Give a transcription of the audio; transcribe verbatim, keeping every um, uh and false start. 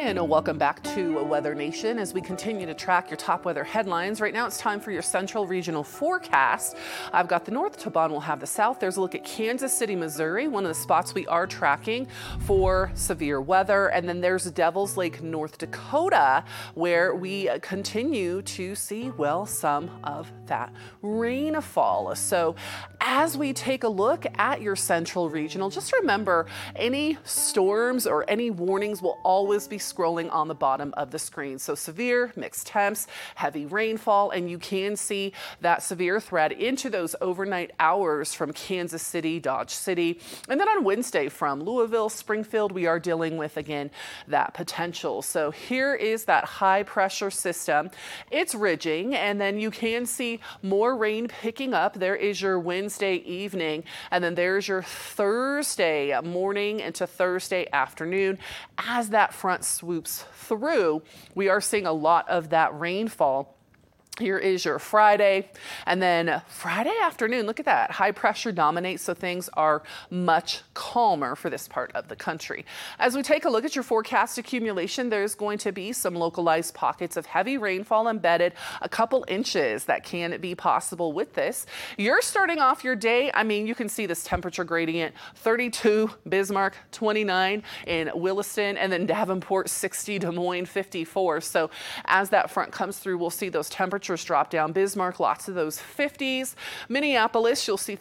And welcome back to Weather Nation as we continue to track your top weather headlines. Right now it's time for your central regional forecast. I've got the north, Taban will have the south. There's a look at Kansas City, Missouri, one of the spots we are tracking for severe weather. And then there's Devils Lake, North Dakota, where we continue to see, well, some of that rainfall. So as we take a look at your central regional, just remember any storms or any warnings will always be scrolling on the bottom of the screen. So severe, mixed temps, heavy rainfall, and you can see that severe threat into those overnight hours from Kansas City, Dodge City. And then on Wednesday from Louisville, Springfield, we are dealing with, again, that potential. So here is that high pressure system. It's ridging, and then you can see more rain picking up. There is your Wednesday evening, and then there's your Thursday morning into Thursday afternoon. As that front swoops through, we are seeing a lot of that rainfall. Here is your Friday, and then Friday afternoon, look at that. High pressure dominates, so things are much calmer for this part of the country. As we take a look at your forecast accumulation, there's going to be some localized pockets of heavy rainfall embedded, a couple inches that can be possible with this. You're starting off your day, I mean, you can see this temperature gradient, thirty-two, Bismarck, twenty-nine in Williston, and then Davenport, sixty, Des Moines, fifty-four. So as that front comes through, we'll see those temperatures drop down. Bismarck, lots of those fifties. Minneapolis, you'll see